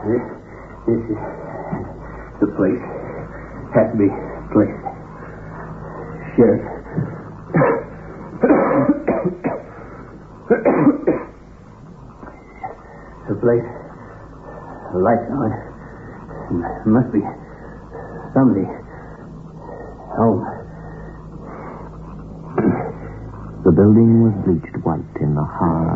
This is the place. Has to be place. Sheriff. The place. The lights on. Must be somebody home. The building was bleached white in the hard